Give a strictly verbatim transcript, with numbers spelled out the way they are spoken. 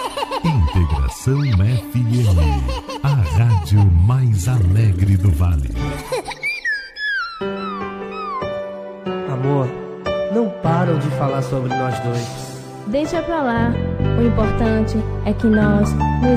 Integração F M, a rádio mais alegre do Vale. Amor, não param de falar sobre nós dois. Deixa pra lá. O importante é que nós nos